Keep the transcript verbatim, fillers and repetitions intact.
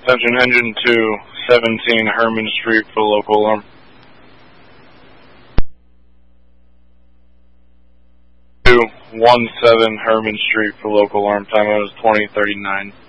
Attention engine two, seventeen Herman Street for local alarm. two one seven Herman Street for local alarm. Time out is twenty thirty-nine.